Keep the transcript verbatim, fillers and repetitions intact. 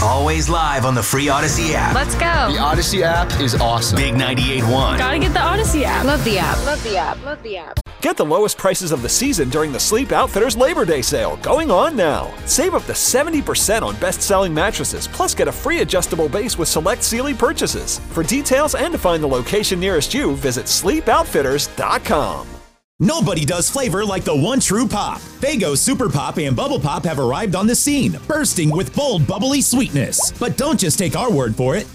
Always live on the free Odyssey app. Let's go. The Odyssey app is awesome. Big ninety-eight point one. Gotta get the Odyssey app. Love the app. Love the app. Love the app. Get the lowest prices of the season during the Sleep Outfitters Labor Day sale, going on now. Save up to seventy percent on best-selling mattresses, plus get a free adjustable base with select Sealy purchases. For details and to find the location nearest you, visit sleep outfitters dot com. Nobody does flavor like the one true pop. Faygo Super Pop and Bubble Pop have arrived on the scene, bursting with bold, bubbly sweetness. But don't just take our word for it.